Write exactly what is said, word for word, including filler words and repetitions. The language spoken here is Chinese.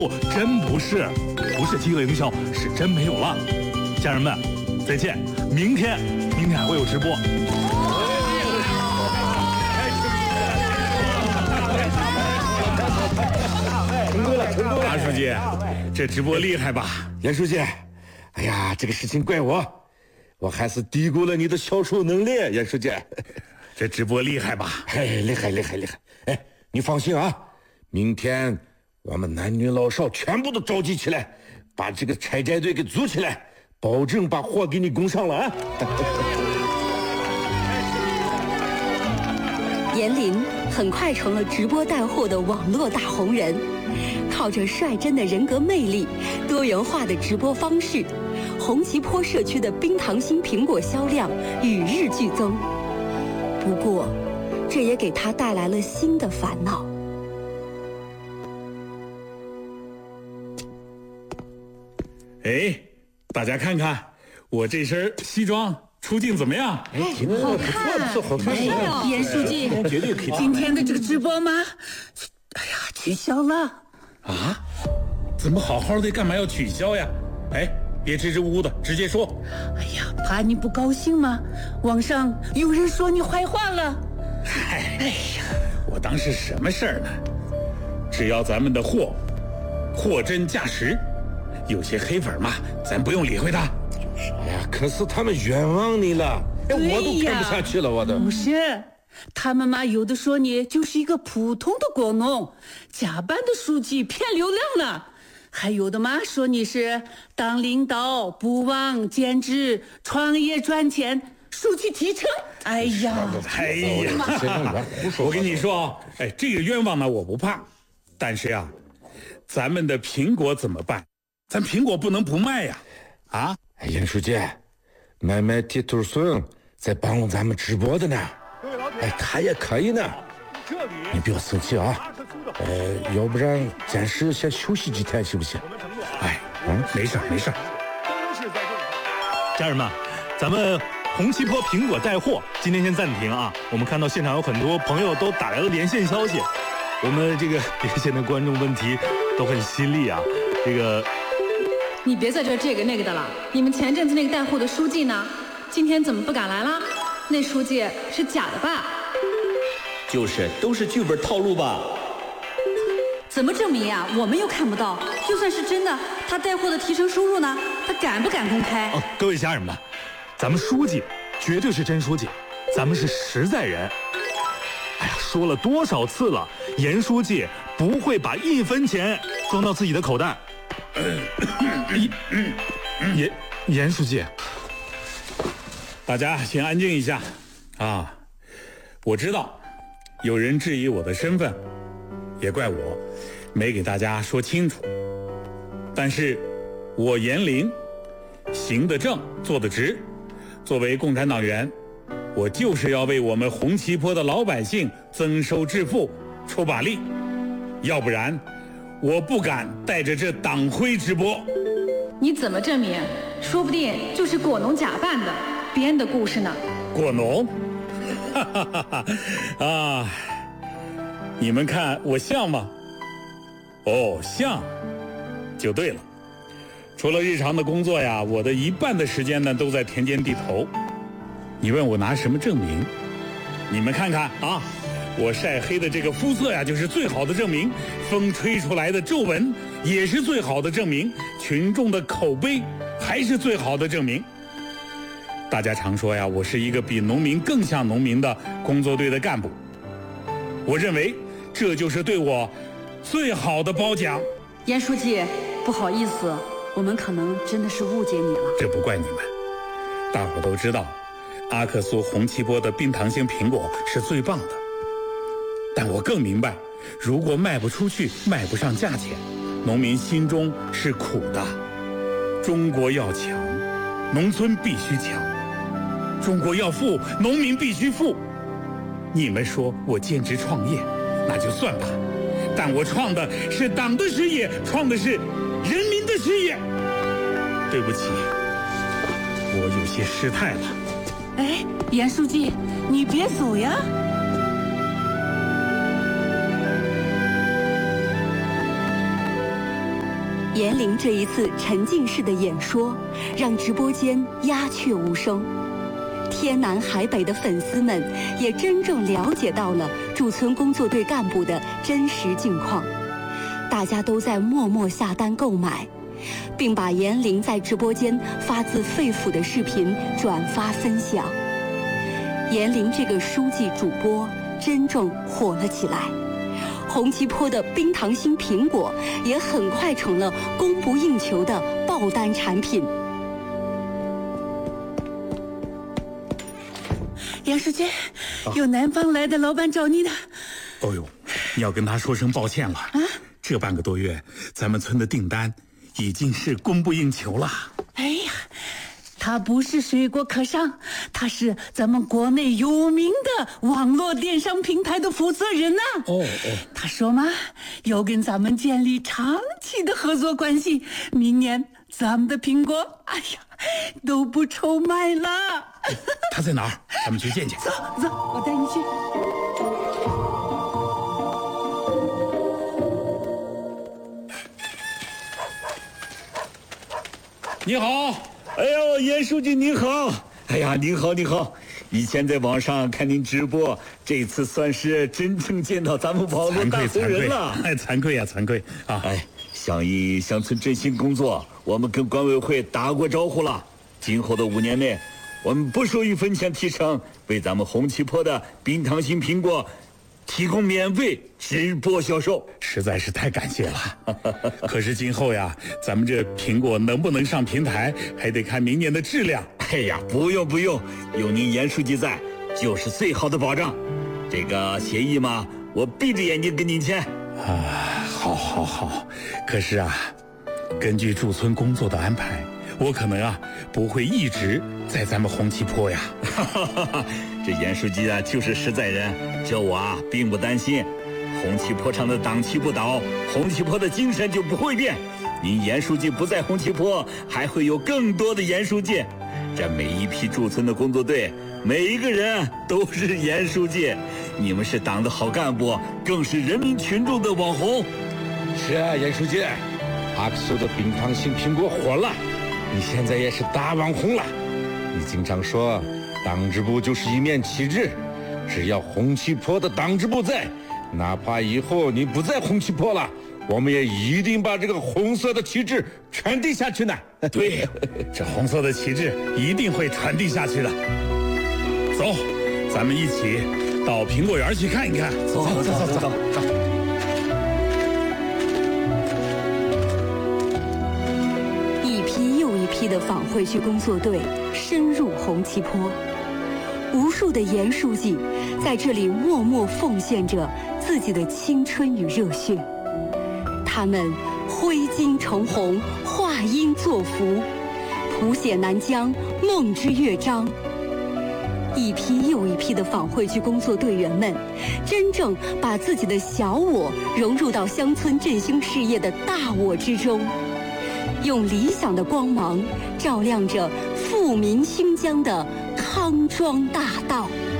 真不是，不是饥饿营销，是真没有了。家人们，再见！明天，明天还会有直播。 成功了，成功了！ 马书记，这直播厉害吧？ 严书记，哎呀，这个事情怪我，我还是低估了你的销售能力，严书记。 这直播厉害吧？ 哎，厉害，厉害，厉害！哎，你放心啊，明天我们男女老少全部都召集起来，把这个拆债队给组起来，保证把货给你供上了啊！ 严林很快成了直播带货的网络大红人，靠着率真的人格魅力、多元化的直播方式，红旗坡社区的冰糖心苹果销量与日俱增。不过，这也给他带来了新的烦恼。 哎，大家看看我这身西装出镜怎么样？ 哎，好看，不错，好看！ 哎呦，严书记， 绝对可以。 今天的这个直播吗？哎呀，取消了。 啊？怎么好好的，干嘛要取消呀？哎，别支支吾吾的，直接说。 哎呀，怕你不高兴吗？网上有人说你坏话了。 嗨，哎呀，我当是什么事儿呢？只要咱们的货货真价实，有些黑粉嘛，咱不用理会他。 哎呀，可是他们冤枉你了，哎，我都看不下去了，我都。 不是，他们嘛，有的说你就是一个普通的果农，假扮的书记骗流量呢。还有的嘛说你是当领导不忘兼职创业赚钱，书记提成。哎呀， 哎呀，我跟你说啊，哎，这个冤枉呢我不怕，但是呀，咱们的苹果怎么办？咱苹果不能不卖呀，啊！ 哎，严书记，买买地头笋在帮咱们直播的呢，哎，他也可以呢。你不要生气啊，呃，要不然暂时先休息几天行不行？ 哎，嗯，没事没事。 家人们，咱们红旗坡苹果带货今天先暂停啊。我们看到现场有很多朋友都打来了连线消息，我们这个连线的观众问题都很犀利啊。这个， 你别在这这个那个的了。你们前阵子那个带货的书记呢？今天怎么不敢来了？那书记是假的吧？ 就是，都是剧本套路吧？ 怎么证明呀？我们又看不到。就算是真的，他带货的提成收入呢？他敢不敢公开？ 哦，各位家人们，咱们书记绝对是真书记，咱们是实在人。哎呀，说了多少次了，严书记不会把一分钱装到自己的口袋。严严书记， 大家先安静一下啊！我知道有人质疑我的身份，也怪我没给大家说清楚。但是我严林行得正，坐得直，作为共产党员，我就是要为我们红旗坡的老百姓增收致富出把力，要不然我不敢带着这党徽直播。 你怎么证明？说不定就是果农假扮的，编的故事呢。 果农？哈哈哈哈啊！你们看我像吗？哦，像，就对了。除了日常的工作呀，我的一半的时间呢都在田间地头。你问我拿什么证明？你们看看啊，我晒黑的这个肤色呀，就是最好的证明；风吹出来的皱纹也是最好的证明；群众的口碑还是最好的证明。大家常说呀，我是一个比农民更像农民的工作队的干部。我认为这就是对我最好的褒奖。 严书记，不好意思，我们可能真的是误解你了。 这不怪你们，大伙都知道，阿克苏红旗坡的冰糖心苹果是最棒的。但我更明白，如果卖不出去，卖不上价钱，农民心中是苦的。中国要强，农村必须强；中国要富，农民必须富。你们说我兼职创业，那就算吧，但我创的是党的事业，创的是人民的事业。对不起，我有些失态了。 哎，严书记，你别走呀。 严玲这一次沉浸式的演说，让直播间鸦雀无声。天南海北的粉丝们也真正了解到了驻村工作队干部的真实境况，大家都在默默下单购买，并把严玲在直播间发自肺腑的视频转发分享。严玲这个书记主播真正火了起来，红旗坡的冰糖心苹果也很快成了供不应求的爆单产品。 杨书记，有南方来的老板找你呢。 哦呦，你要跟他说声抱歉了啊！这半个多月，咱们村的订单已经是供不应求了。 哎呀，他不是水果客商，他是咱们国内有名的网络电商平台的负责人呐、啊。 哦哦， 他说嘛，要跟咱们建立长期的合作关系，明年咱们的苹果，哎呀，都不愁卖了。 他在哪儿？咱们去见见。 走走，我带你去。 你好。 哎呦，严书记您好！哎呀，您好您好！以前在网上看您直播，这次算是真正见到咱们网络大红人了。 哎，惭愧呀、啊，惭愧啊！ 哎，响应乡村振兴工作，我们跟管委会打过招呼了。今后的五年内，我们不收一分钱提成，为咱们红旗坡的冰糖心苹果提供免费直播销售， 实在是太感谢了。可是今后呀，咱们这苹果能不能上平台，还得看明年的质量。 哎呀，不用不用，有您严书记在，就是最好的保障。这个协议嘛，我闭着眼睛跟您签。 啊，好，好，好。可是啊，根据驻村工作的安排，我可能啊不会一直在咱们红旗坡呀。 这严书记啊就是实在人，这我啊并不担心。红旗坡上的党旗不倒，红旗坡的精神就不会变。您严书记不在红旗坡，还会有更多的严书记。这每一批驻村的工作队，每一个人都是严书记。你们是党的好干部，更是人民群众的网红。 是啊，严书记，阿克苏的冰糖心苹果火了，你现在也是大网红了。你经常说，党支部就是一面旗帜，只要红旗坡的党支部在，哪怕以后你不在红旗坡了，我们也一定把这个红色的旗帜传递下去呢。 对，这红色的旗帜一定会传递下去的。走，咱们一起到苹果园去看一看。 走走走走走走。 一批又一批的访会区工作队深入红旗坡，无数的严书记在这里默默奉献着自己的青春与热血。他们挥金成红，画音作符，谱写南疆梦之乐章。一批又一批的访会区工作队员们，真正把自己的小我融入到乡村振兴事业的大我之中，用理想的光芒照亮着富民兴疆的康庄大道。